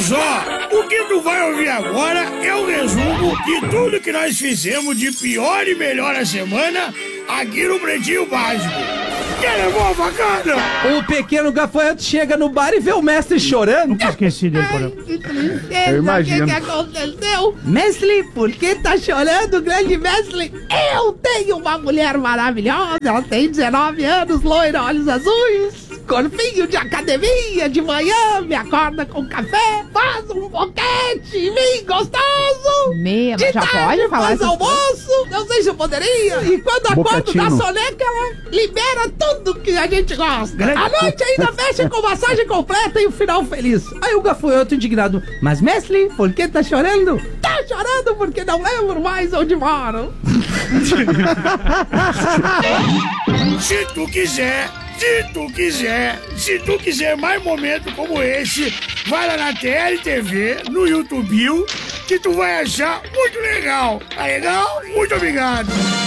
só, o que tu vai ouvir agora é o resumo de tudo que nós fizemos de pior e melhor a semana aqui no Pretinho Básico. Quer levar a facada? O pequeno gafanhoto chega no bar e vê o mestre chorando. Nunca esqueci dele, porra. Que tristeza, Eu imagino. o que aconteceu? Mestre, por que tá chorando, grande mestre? Eu tenho uma mulher maravilhosa, ela tem 19 anos, loira, olhos azuis, corpinho de academia, de manhã, me acorda com café, faz um boquete em mim, gostoso! Mas De já tarde, pode falar faz essas almoço, não sei se eu poderia. E quando acordo da Boquetino. soneca, ela libera tudo que a gente gosta. Grande- À noite ainda fecha com massagem completa e um final feliz. Aí o gafanhoto indignado. Mas mestre, por que tá chorando? Tá chorando porque não lembro mais onde moro. Se tu quiser mais momentos como esse, vai lá na TLTV, no YouTube, que tu vai achar muito legal. Tá legal? Muito obrigado.